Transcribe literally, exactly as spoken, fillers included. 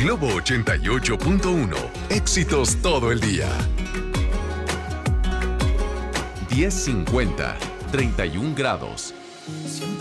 Globo ochenta y ocho punto uno. Éxitos todo el día. diez cincuenta, treinta y un grados.